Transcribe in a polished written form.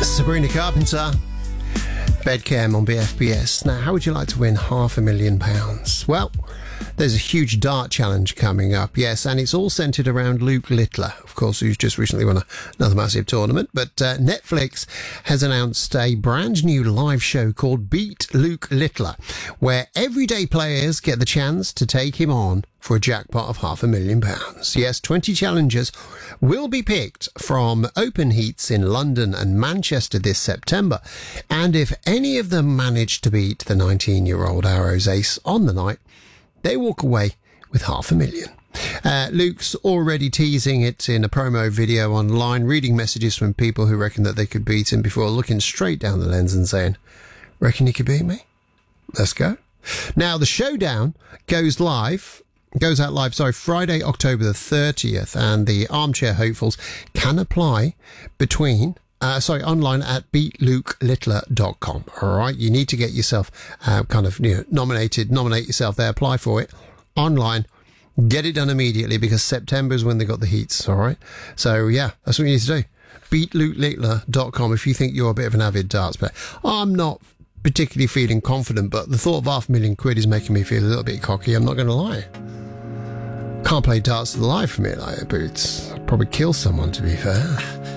Sabrina Carpenter, Bedcam on BFBS. Now, how would you like to win £500,000? Well, there's a huge dart challenge coming up, yes, and it's all centred around Luke Littler, of course, who's just recently won another massive tournament. But Netflix has announced a brand new live show called Beat Luke Littler, where everyday players get the chance to take him on for a jackpot of £500,000. Yes, 20 challengers will be picked from open heats in London and Manchester this September. And if any of them manage to beat the 19-year-old Arrows ace on the night, they walk away with £500,000. Luke's already teasing it in a promo video online, reading messages from people who reckon that they could beat him before looking straight down the lens and saying, "Reckon you could beat me? Let's go." Now, the showdown goes out live Friday, October the 30th, and the armchair hopefuls can apply online at beatlukelittler.com. All right, you need to get yourself nominate yourself there, apply for it online, get it done immediately because September is when they got the heats. All right, so yeah, that's what you need to do. beatlukelittler.com if you think you're a bit of an avid darts player. I'm not particularly feeling confident, but the thought of £500,000 is making me feel a little bit cocky, I'm not going to lie. Can't play darts to the life for me, but it's probably kill someone, to be fair.